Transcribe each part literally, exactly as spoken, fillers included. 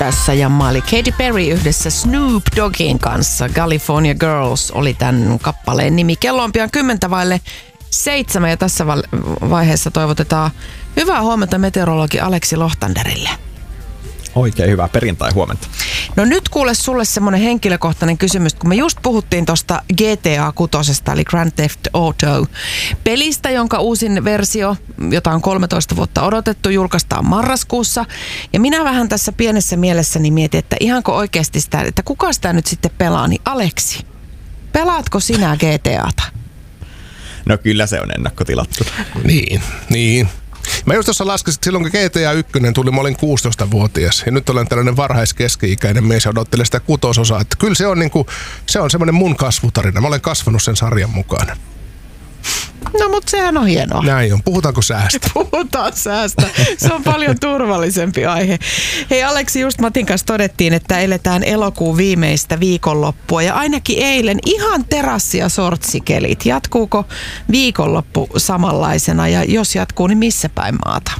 tässä jammaili Katy Perry yhdessä Snoop Doggin kanssa. California Girls oli tämän kappaleen nimi. Kello on pian kymmentä vaille seitsemän ja tässä vaiheessa toivotetaan hyvää huomenta meteorologi Aleksi Lohtanderille. Oikein hyvää perjantai huomenta. No nyt kuule sulle semmoinen henkilökohtainen kysymys, kun me just puhuttiin tuosta G T A kuusi, eli Grand Theft Auto pelistä, jonka uusin versio, jota on kolmetoista vuotta odotettu, julkaistaan marraskuussa. Ja minä vähän tässä pienessä mielessäni mietin, että ihanko oikeasti sitä, että kuka sitä nyt sitten pelaa, niin Aleksi, pelaatko sinä G T A:ta? No kyllä se on ennakkotilattu. Niin, niin. Mä just tuossa laskin, että silloin kun G T A yksi tuli, mä olin kuusitoistavuotias ja nyt olen tällainen varhaiskeski-ikäinen mies ja odottelen sitä kutososaa. Että kyllä se on, niinku, se on semmoinen mun kasvutarina. Mä olen kasvanut sen sarjan mukaan. No mutta sehän on hienoa. Näin on. Puhutaanko säästä? Puhutaan säästä. Se on paljon turvallisempi aihe. Hei Aleksi, just Matin kanssa todettiin, että eletään elokuun viimeistä viikonloppua ja ainakin eilen ihan terassi- ja sortsikelit. Jatkuuko viikonloppu samanlaisena ja jos jatkuu, niin missä päin maata?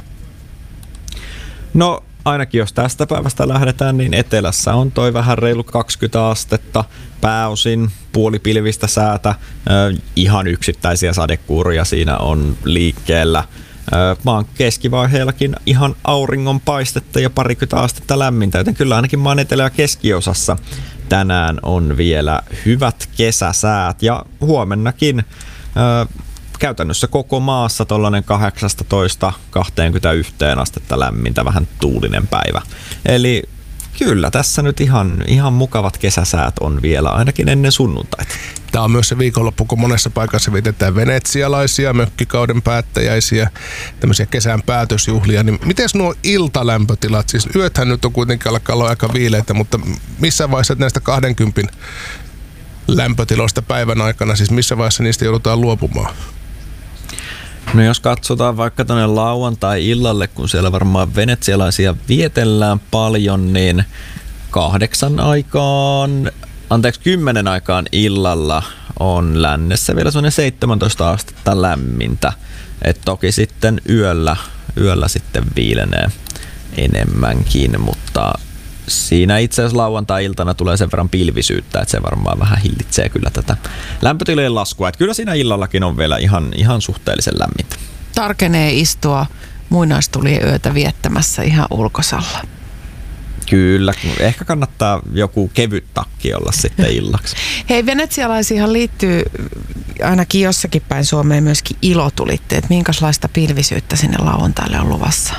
No ainakin jos tästä päivästä lähdetään, niin etelässä on toi vähän reilu kaksikymmentä astetta, pääosin puolipilvistä säätä, äh, ihan yksittäisiä sadekuuria siinä on liikkeellä. Äh, maan keskivaiheellakin ihan auringon paistetta ja parikymmentä astetta lämmintä, joten kyllä ainakin maan etelä- ja keskiosassa tänään on vielä hyvät kesäsäät ja huomennakin äh, käytännössä koko maassa tollainen kahdeksasta kaksikymmentäyksi astetta lämmintä, vähän tuulinen päivä. Eli kyllä tässä nyt ihan, ihan mukavat kesäsäät on vielä, ainakin ennen sunnuntaita. Tämä on myös se viikonloppu, kun monessa paikassa vietetään venetsialaisia, mökkikauden päättäjäisiä, tämmöisiä kesän päätösjuhlia. Niin miten nuo iltalämpötilat, siis yöthän nyt on kuitenkin alkaa olla aika viileitä, mutta missä vaiheessa näistä kaksikymmentä lämpötiloista päivän aikana, siis missä vaiheessa niistä joudutaan luopumaan? No jos katsotaan vaikka tuonne lauantai-illalle, kun siellä varmaan venetsialaisia vietellään paljon, niin kahdeksan aikaan, anteeksi kymmenen aikaan illalla on lännessä vielä sellainen seitsemäntoista astetta lämmintä. Et toki sitten yöllä, yöllä sitten viilenee enemmänkin, mutta siinä itse asiassa lauantai-iltana tulee sen verran pilvisyyttä, että se varmaan vähän hillitsee kyllä tätä lämpötilojen laskua. Että kyllä siinä illallakin on vielä ihan, ihan suhteellisen lämmintä. Tarkenee istua muinaistulien yötä viettämässä ihan ulkosalla. Kyllä, ehkä kannattaa joku kevyt takki olla sitten illaksi. Hei, venetsialaisiinhan liittyy ainakin jossakin päin Suomeen myöskin ilotulitteet. Minkälaista pilvisyyttä sinne lauantaille on luvassa?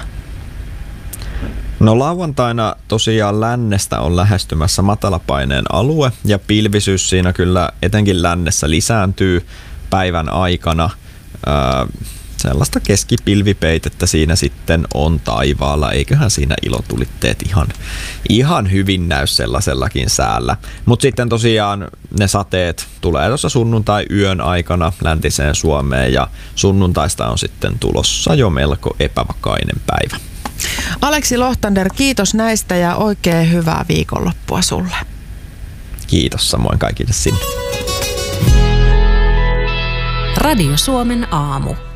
No lauantaina tosiaan lännestä on lähestymässä matalapaineen alue ja pilvisyys siinä kyllä etenkin lännessä lisääntyy päivän aikana. Öö, sellaista keskipilvipeitettä siinä sitten on taivaalla, eiköhän siinä ilotulitteet ihan, ihan hyvin näy sellaisellakin säällä. Mutta sitten tosiaan ne sateet tulee tuossa sunnuntai-yön aikana läntiseen Suomeen ja sunnuntaista on sitten tulossa jo melko epävakainen päivä. Aleksi Lohtander, kiitos näistä ja oikein hyvää viikonloppua sulle. Kiitos samoin kaikille sinne. Radio Suomen aamu.